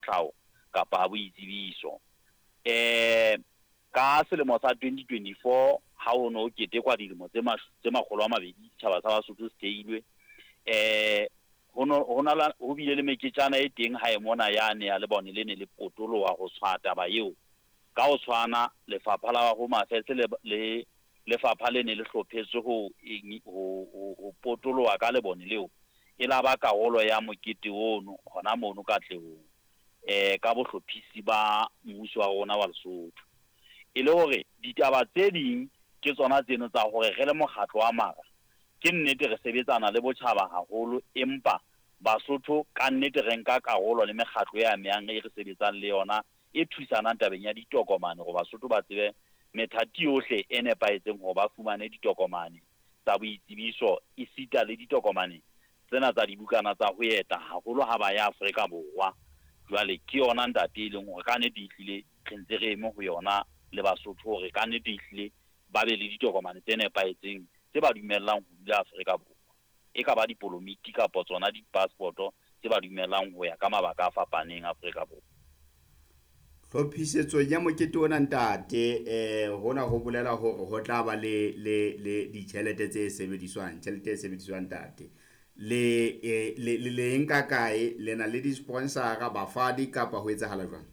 tlhaho kapa boitsebiso. Ka selemo sa 2024 ha o no ketekwa dilemo tse 200 ditjhaba sa Basotho se theilwe, ho bile le meketjana e teng ha e mona yane ya le bone le ne le potoloha ho tshwata ba eo ka ho tshwana lefapha la ho mafetse le lefapha le ne le hlophetswe ho potoloha ka le bone leo e la ba karolo ya mokete ono hona mono ka tlehong ka bohlophisi ba mmuso wa rona wa Lesotho. E le hore ditaba tse ding ke tsona tseno tsa hore re le mokgatlo wa mara ke nnete re sebetsana le botjhaba haholo, empa Basotho ka nnete re nka karolo le mekgatlo ya amehang e re sebetsang le yona e thusanang tabeng ya ditokomane go Basotho ba tsebe methati yohle e nepahetseng ho ba fumane ditokomane tsa boitsebiso e sita le ditokomane tsena tsa dibukana tsa ho eta haholo ha ba ya Afrika Borwa. Jwale ke yona ntate e leng hore ka nnete ehlile re ntse re eme ho yona le Basotho hore ka nnete ehlile ba be le ditokomane tse nepahetseng tse ba dumellang ho dula Afrika Borwa, e ka ba diplomiti kapa tsona di-passport-o tse ba dumellang ho ya ka mabaka a fapaneng Afrika Borwa. Hlophisetso ya mokete ona ntate hona ho bolela hore ho tla ba le ditjhelete tse sebediswang, tjhelete e sebediswang ntate le nka kae, le na le di-sponsor-a, bafadi kapa ho etsahala jwang?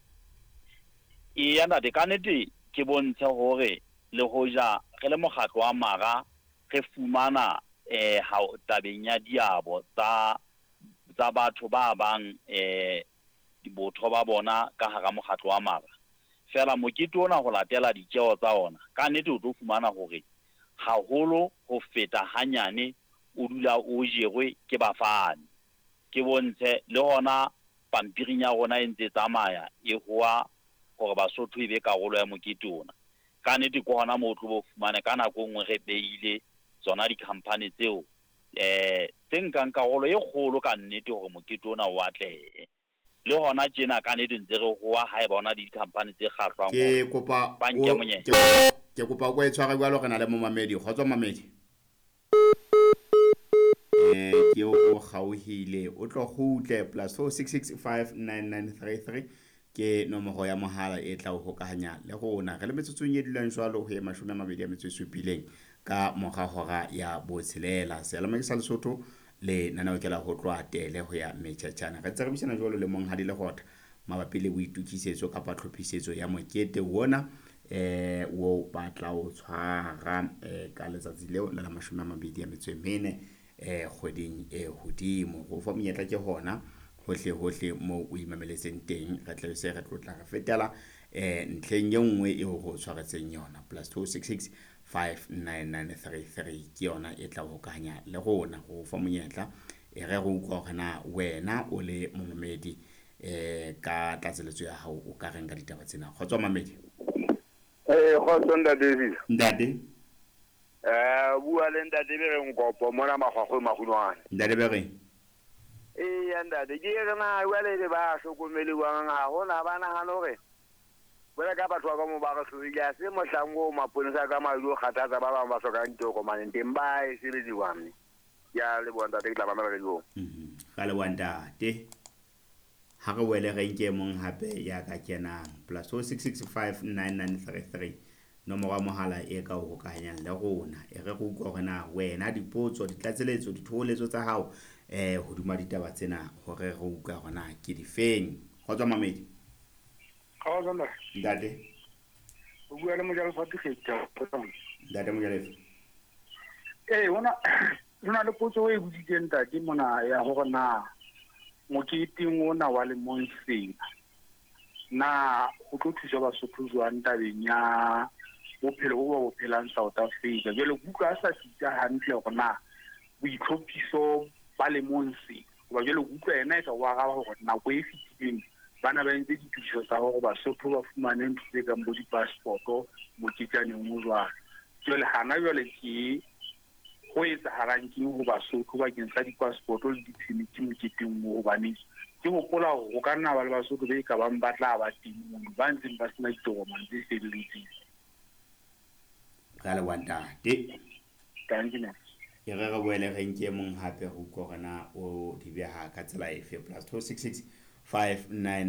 Eya ntate ka nnete ke bontshe hore le hoja re le mokgatlo wa mara re fumana ha tabeng ya diabo tsa batho ba bang dibotho ba bona ka hara mokgatlo wa mara. Fela mokete ona ho latela ditjeo tsa ona ka nnete o tlo fumana hore haholo ho feta hanyane o dula o jerwe ke bafani. Ke bontshe le hona pampiring ya rona e ntse tsamaya e hoa hore Basotho e be karolo ya mokete ona. Ka nnete ko hona mo o tlo bo fumane ka nako nngwe re beile tsona di-company tseo tse nkang karolo e kgolo ka nnete hore mokete ona o atlehe. Le hona tjena ka nnete ntse re hoa ha e ba hona di-company tse kgahlwang ke kopa o e tshware jwalo re na le momamedi. Kgotso mamedi, ke o kgauhile o tlo kgutle +466 59933 ke nomoro ya mohala e tla o hokahanya le rona re le metsotsong e dulang jwalo ho e 27 ka mokga hora ya botshelela selemong sa Lesotho le nana o kela ho tloa tele ho ya metjhatjana. Re tsere bisana jwalo le monghadi le gota mabapi le boitukisetso kapa tlhophisetso ya mokete wona wo batla o tshwara ka letsatsi leo la 24 kgweding e hodimo go fa monyetla ke hona hohle mo o imameletseng teng. Re tle se re tlotla re fetela ntlheng ye nngwe e ho tshwaretseng yona +266 59933 ke yona e tla hokahanya le rona go fa monyetla e re go utlwa hore na wena o le momamedi ka tlatseletso ya hao o ka reng ka ditaba tsena. Kgotso mamedi. Kgotso ntate bua le ntate be re nkopo mona magwagwe magunwana ntate be re ya ntate ke re na wale le ba hlokomeliwang ha hona bana hano hore bole ka batho ba mo ba re hloile se mohlango maponesa ka mailo kgathatsa ba bang ba sokang tokomane teng ba e sebediwang ya le bona ntate ke tla ba mara go ga le wantate ha re wele re nke mong hape ya ka kenang +466 59933 nomoro ya mohala e ka o hokahanyang le rona e re go utlwa hore na wena dipotso ditlatseletso dithoholetso tsa hao hodima ditaba tsena hore re utlwa hore na ke di feng. Kgotso mamedi. Kgotso ntate o bua le Mojalefa Tikgetsa ntate Mojalefa hona le potso e butsitseng ntate mona ya hore na moketeng ona wa le Monseng na o tlo thusa Basotho jwang tabeng ya bophelo bo phelang South Africa. Jwale kutlwa a sa sitsa hantle hore na boitlhophiso ba le Monseng ba jwale kutlwa ena e ka wa ga hore nako e fitileng bana ba entse dithuso tsa hore Basotho ba fumane ntho tse kang bo di-passport-o moketjaneng mo jwalo. Jwale hana jwale ke ho etsahalang ke ho Basotho bakeng sa di-passport-o le di-permit moketeng moo hobane ke hopola hore ho ka nna ba le Basotho ba ka bang ba tla ba teng moo ba ntseng ba sena ditokomane tse felletseng. Ga le wantate Thank e re boele re nke mong hape go utlwa gona o di beha ka tsela efe +266 599.